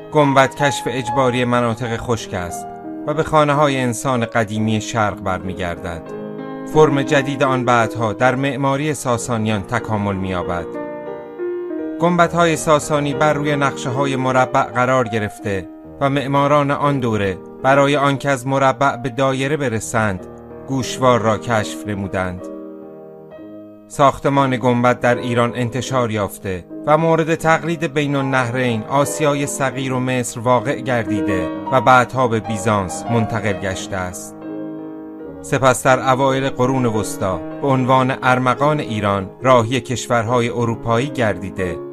گنبد کشف اجباری مناطق خشک است و به خانه‌های انسان قدیمی شرق برمیگردد. فرم جدید آن بعدها در معماری ساسانیان تکامل می‌یابد. گنبدهای ساسانی بر روی نقشه‌های مربع قرار گرفته و معماران آن دوره برای آنکه از مربع به دایره برسند گوشوار را کشف نمودند. ساختمان گنبد در ایران انتشار یافته و مورد تقلید بین النهرین آسیای صغیر و مصر واقع گردیده و بعدها به بیزانس منتقل گشته است. سپس در اوایل قرون وسطی به عنوان ارمغان ایران راهی کشورهای اروپایی گردیده